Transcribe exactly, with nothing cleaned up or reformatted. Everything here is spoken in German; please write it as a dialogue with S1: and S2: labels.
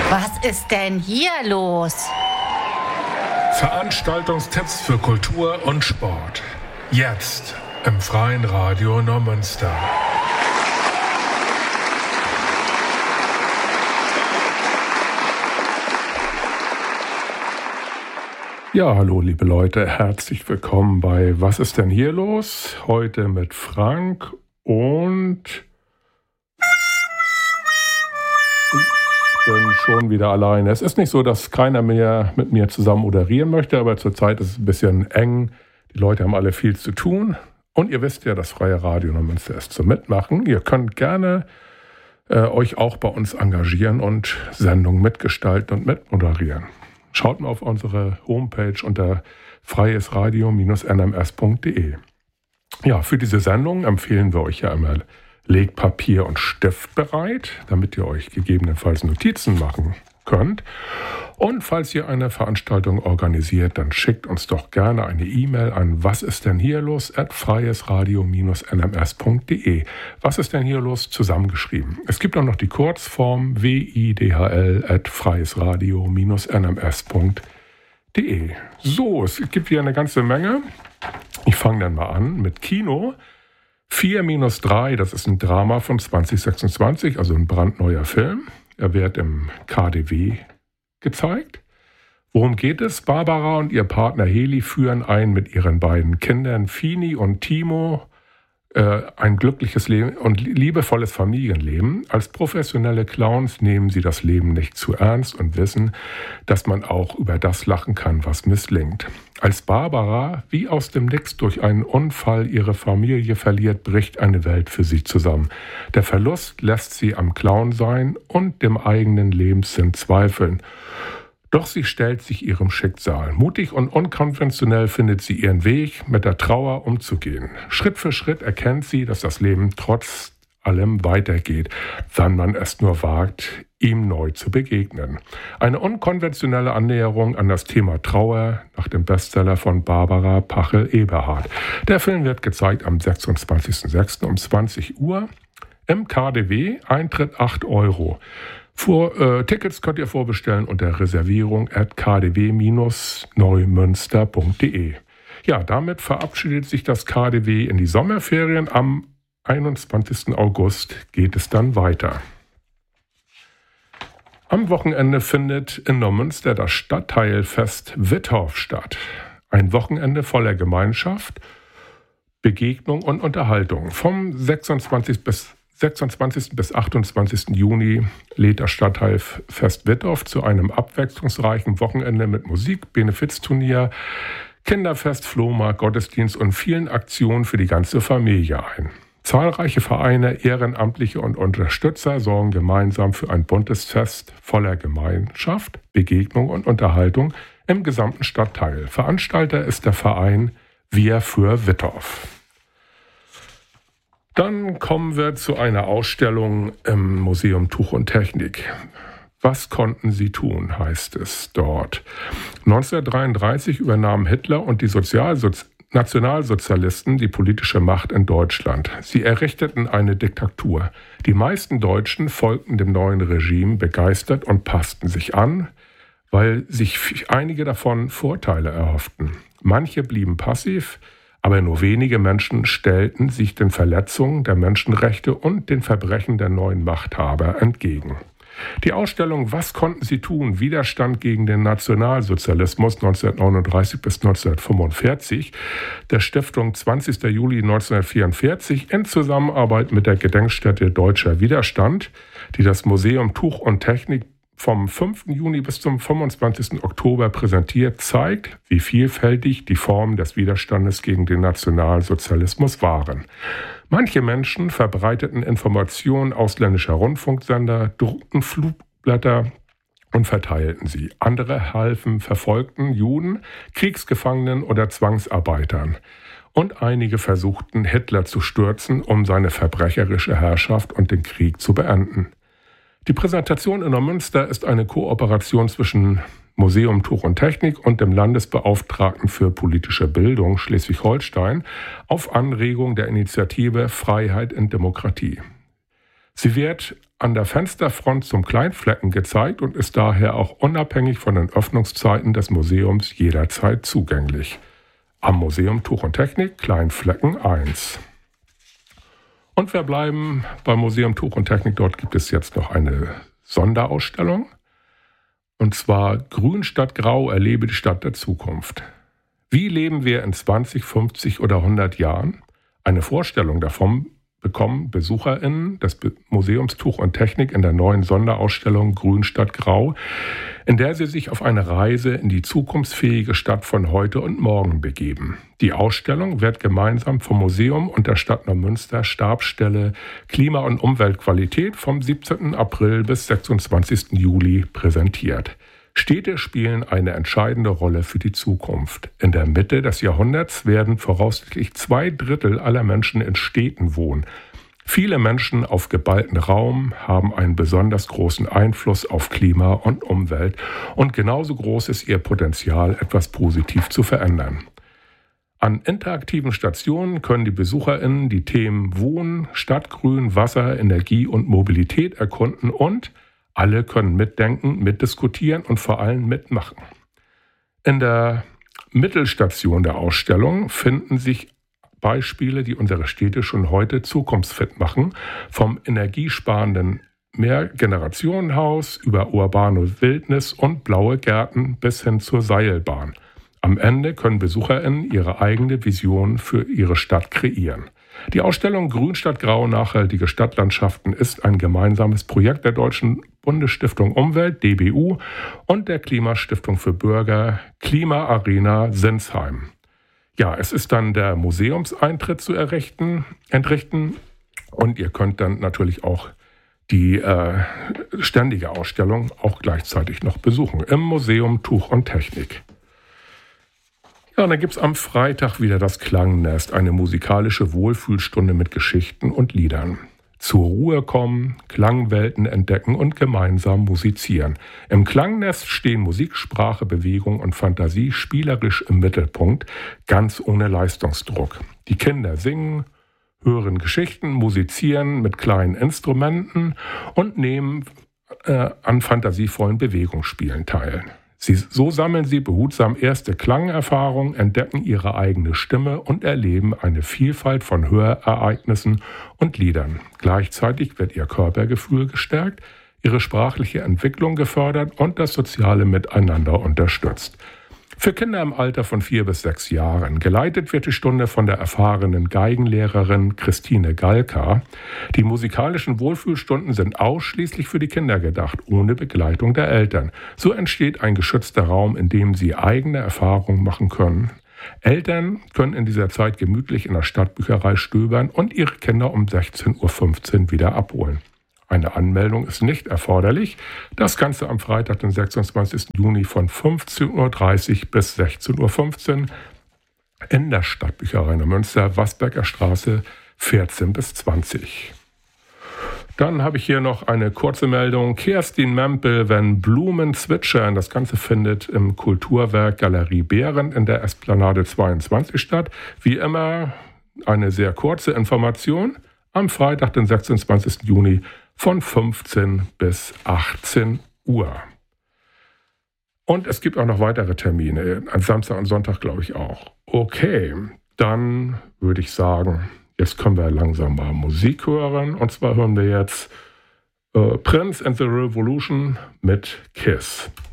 S1: Was ist denn hier los?
S2: Veranstaltungstipps für Kultur und Sport. Jetzt im Freien Radio Neumünster. Ja, hallo liebe Leute, herzlich willkommen bei Was ist denn hier los? Heute mit Frank und ich bin schon wieder alleine. Es ist nicht so, dass keiner mehr mit mir zusammen moderieren möchte, aber zurzeit ist es ein bisschen eng. Die Leute haben alle viel zu tun und ihr wisst ja, das Freie Radio Neumünster ist zum Mitmachen. Ihr könnt gerne äh, euch auch bei uns engagieren und Sendungen mitgestalten und mitmoderieren. Schaut mal auf unsere Homepage unter freiesradio Bindestrich n m s punkt d e. Ja, für diese Sendung empfehlen wir euch ja immer, legt Papier und Stift bereit, damit ihr euch gegebenenfalls Notizen machen könnt. Und falls ihr eine Veranstaltung organisiert, dann schickt uns doch gerne eine E-Mail an was ist denn hier los at freiesradio Bindestrich n m s punkt d e. Was ist denn hier los? Zusammengeschrieben. Es gibt auch noch die Kurzform w i d h l at freiesradio Bindestrich n m s punkt d e. So, es gibt hier eine ganze Menge. Ich fange dann mal an mit Kino. vier minus drei, das ist ein Drama von zwanzig sechsundzwanzig, also ein brandneuer Film. Er wird im K D W gezeigt. Worum geht es? Barbara und ihr Partner Heli führen ein mit ihren beiden Kindern Fini und Timo äh, ein glückliches Leben und liebevolles Familienleben. Als professionelle Clowns nehmen sie das Leben nicht zu ernst und wissen, dass man auch über das lachen kann, was misslingt. Als Barbara wie aus dem Nix durch einen Unfall ihre Familie verliert, bricht eine Welt für sie zusammen. Der Verlust lässt sie am Clown sein und dem eigenen Lebenssinn zweifeln. Doch sie stellt sich ihrem Schicksal. Mutig und unkonventionell findet sie ihren Weg, mit der Trauer umzugehen. Schritt für Schritt erkennt sie, dass das Leben trotz allem weitergeht, wenn man es nur wagt, ihm neu zu begegnen. Eine unkonventionelle Annäherung an das Thema Trauer nach dem Bestseller von Barbara Pachel-Eberhardt. Der Film wird gezeigt am sechsundzwanzigsten sechsten um zwanzig Uhr im K D W, Eintritt acht Euro. Vor, äh, Tickets könnt ihr vorbestellen unter reservierung at k d w Bindestrich neumünster punkt d e. Ja, damit verabschiedet sich das K D W in die Sommerferien. Am einundzwanzigsten August geht es dann weiter. Am Wochenende findet in Neumünster das Stadtteilfest Wittorf statt. Ein Wochenende voller Gemeinschaft, Begegnung und Unterhaltung. Vom sechsundzwanzigsten bis achtundzwanzigsten Juni lädt das Stadtteilfest Wittorf zu einem abwechslungsreichen Wochenende mit Musik, Benefizturnier, Kinderfest, Flohmarkt, Gottesdienst und vielen Aktionen für die ganze Familie ein. Zahlreiche Vereine, Ehrenamtliche und Unterstützer sorgen gemeinsam für ein buntes Fest voller Gemeinschaft, Begegnung und Unterhaltung im gesamten Stadtteil. Veranstalter ist der Verein Wir für Wittorf. Dann kommen wir zu einer Ausstellung im Museum Tuch und Technik. Was konnten sie tun, heißt es dort. neunzehnhundertdreiunddreißig übernahmen Hitler und die Sozialsozialisten Nationalsozialisten die politische Macht in Deutschland. Sie errichteten eine Diktatur. Die meisten Deutschen folgten dem neuen Regime begeistert und passten sich an, weil sich einige davon Vorteile erhofften. Manche blieben passiv, aber nur wenige Menschen stellten sich den Verletzungen der Menschenrechte und den Verbrechen der neuen Machthaber entgegen. Die Ausstellung Was konnten sie tun? Widerstand gegen den Nationalsozialismus neunzehnhundertneununddreißig bis neunzehnhundertfünfundvierzig der Stiftung zwanzigsten Juli neunzehnhundertvierundvierzig in Zusammenarbeit mit der Gedenkstätte Deutscher Widerstand, die das Museum Tuch und Technik vom fünften Juni bis zum fünfundzwanzigsten Oktober präsentiert, zeigt, wie vielfältig die Formen des Widerstandes gegen den Nationalsozialismus waren. Manche Menschen verbreiteten Informationen ausländischer Rundfunksender, druckten Flugblätter und verteilten sie. Andere halfen verfolgten Juden, Kriegsgefangenen oder Zwangsarbeitern. Und einige versuchten, Hitler zu stürzen, um seine verbrecherische Herrschaft und den Krieg zu beenden. Die Präsentation in Neumünster ist eine Kooperation zwischen Museum Tuch und Technik und dem Landesbeauftragten für politische Bildung Schleswig-Holstein auf Anregung der Initiative Freiheit in Demokratie. Sie wird an der Fensterfront zum Kleinflecken gezeigt und ist daher auch unabhängig von den Öffnungszeiten des Museums jederzeit zugänglich. Am Museum Tuch und Technik, Kleinflecken eins. Und wir bleiben beim Museum Tuch und Technik. Dort gibt es jetzt noch eine Sonderausstellung. Und zwar Grün statt Grau, erlebe die Stadt der Zukunft. Wie leben wir in zwanzig, fünfzig oder hundert Jahren? Eine Vorstellung davon bekommen BesucherInnen des Museums Tuch und Technik in der neuen Sonderausstellung Grün statt Grau, in der sie sich auf eine Reise in die zukunftsfähige Stadt von heute und morgen begeben. Die Ausstellung wird gemeinsam vom Museum und der Stadt Neumünster Stabsstelle Klima- und Umweltqualität vom siebzehnten April bis sechsundzwanzigsten Juli präsentiert. Städte spielen eine entscheidende Rolle für die Zukunft. In der Mitte des Jahrhunderts werden voraussichtlich zwei Drittel aller Menschen in Städten wohnen. Viele Menschen auf geballten Raum haben einen besonders großen Einfluss auf Klima und Umwelt und genauso groß ist ihr Potenzial, etwas positiv zu verändern. An interaktiven Stationen können die BesucherInnen die Themen Wohnen, Stadtgrün, Wasser, Energie und Mobilität erkunden und alle können mitdenken, mitdiskutieren und vor allem mitmachen. In der Mittelstation der Ausstellung finden sich Beispiele, die unsere Städte schon heute zukunftsfit machen, vom energiesparenden Mehrgenerationenhaus über urbane Wildnis und blaue Gärten bis hin zur Seilbahn. Am Ende können BesucherInnen ihre eigene Vision für ihre Stadt kreieren. Die Ausstellung Grün statt Grau, nachhaltige Stadtlandschaften ist ein gemeinsames Projekt der Deutschen Bundesstiftung Umwelt, D B U, und der Klimastiftung für Bürger, Klima Arena Sinsheim. Ja, es ist dann der Museumseintritt zu errichten, entrichten und ihr könnt dann natürlich auch die äh, ständige Ausstellung auch gleichzeitig noch besuchen im Museum Tuch und Technik. Ja, und dann gibt es am Freitag wieder das Klangnest, eine musikalische Wohlfühlstunde mit Geschichten und Liedern. Zur Ruhe kommen, Klangwelten entdecken und gemeinsam musizieren. Im Klangnest stehen Musik, Sprache, Bewegung und Fantasie spielerisch im Mittelpunkt, ganz ohne Leistungsdruck. Die Kinder singen, hören Geschichten, musizieren mit kleinen Instrumenten und nehmen äh, an fantasievollen Bewegungsspielen teil. Sie, so sammeln sie behutsam erste Klangerfahrungen, entdecken ihre eigene Stimme und erleben eine Vielfalt von Hörereignissen und Liedern. Gleichzeitig wird ihr Körpergefühl gestärkt, ihre sprachliche Entwicklung gefördert und das soziale Miteinander unterstützt. Für Kinder im Alter von vier bis sechs Jahren. Geleitet wird die Stunde von der erfahrenen Geigenlehrerin Christine Galka. Die musikalischen Wohlfühlstunden sind ausschließlich für die Kinder gedacht, ohne Begleitung der Eltern. So entsteht ein geschützter Raum, in dem sie eigene Erfahrungen machen können. Eltern können in dieser Zeit gemütlich in der Stadtbücherei stöbern und ihre Kinder um sechzehn Uhr fünfzehn wieder abholen. Eine Anmeldung ist nicht erforderlich. Das Ganze am Freitag, den sechsundzwanzigsten Juni von fünfzehn Uhr dreißig bis sechzehn Uhr fünfzehn in der Stadtbücherei Neumünster, Wasberger Straße vierzehn bis zwanzig. Dann habe ich hier noch eine kurze Meldung. Kerstin Mempel, wenn Blumen zwitschern. Das Ganze findet im Kulturwerk Galerie Behrendt in der Esplanade zweiundzwanzig statt. Wie immer eine sehr kurze Information. Am Freitag, den sechsundzwanzigsten Juni von fünfzehn bis achtzehn Uhr. Und es gibt auch noch weitere Termine, am Samstag und Sonntag glaube ich auch. Okay, dann würde ich sagen, jetzt können wir langsam mal Musik hören. Und zwar hören wir jetzt äh, Prince and the Revolution mit Kiss.